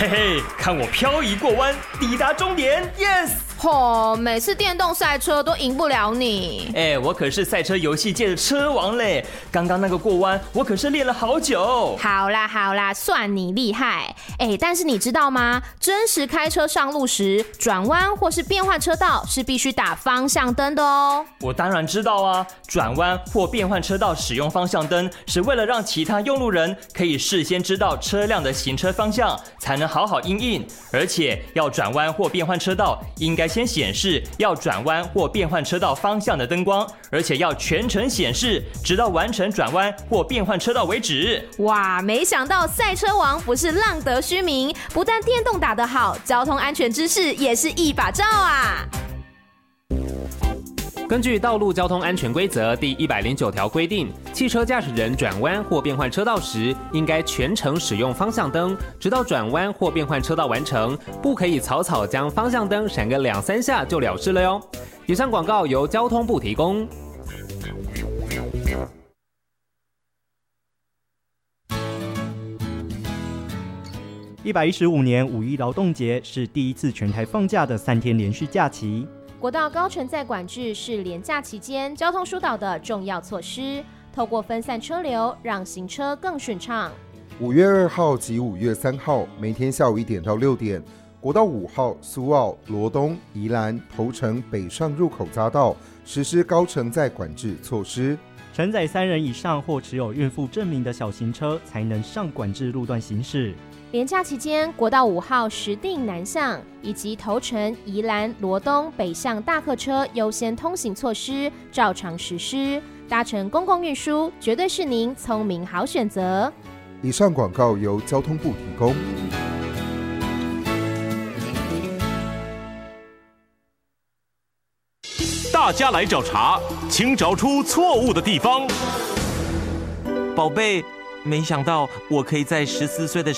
嘿嘿，看我漂移过弯，抵达终点 ，yes！ 每次电动赛车都赢不了你。 我可是赛车游戏界的车王嘞！刚刚那个过弯，我可是练了好久。 好啦，算你厉害。但是你知道吗？真实开车上路时，转弯或是变换车道是必须打方向灯的哦。 我当然知道啊，转弯或变换车道使用方向灯，是为了让其他用路人可以事先知道车辆的行车方向，才能好好因应。而且要转弯或变换车道，应该先显示要转弯或变换车道方向的灯光，而且要全程显示，直到完成转弯或变换车道为止。 哇，没想到赛车王不是浪得虚名，不但电动打得好，交通安全知识也是一把罩啊！ 根据《道路交通安全规则》第109条规定，汽车驾驶人转弯或变换车道时，应该全程使用方向灯，直到转弯或变换车道完成，不可以草草将方向灯闪个2-3下就了事了哟。以上广告由交通部提供。 115年5一劳动节是第一次全台放假的3天连续假期。 国道高承载管制是连假期间交通疏导的重要措施，透过分散车流，让行车更顺畅。 5月2号及5月3号每天下午1点到6点，国道5号苏澳、罗东、宜兰、头城北上入口匝道实施高承载管制措施， 承载3人以上或持有孕妇证明的小型车才能上管制路段行驶。 连假期间，国道5号石碇南向以及头城、宜兰、罗东北向大客车优先通行措施照常实施，搭乘公共运输绝对是您聪明好选择。 以上广告由交通部提供。 大家来找茬，请找出错误的地方。 宝贝，没想到我可以在14岁的